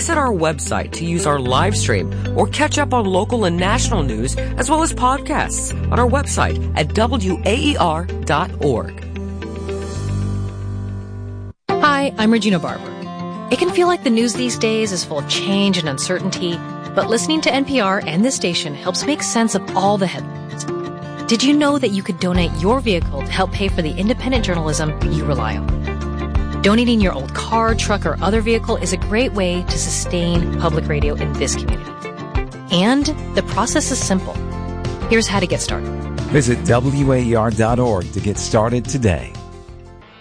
visit our website to use our live stream or catch up on local and national news as well as podcasts on our website at waer.org. Hi, I'm Regina Barber. It can feel like the news these days is full of change and uncertainty, but listening to NPR and this station helps make sense of all the headlines. Did you know that you could donate your vehicle to help pay for the independent journalism you rely on? Donating your old car, truck, or other vehicle is a great way to sustain public radio in this community. And the process is simple. Here's how to get started. Visit WAER.org to get started today.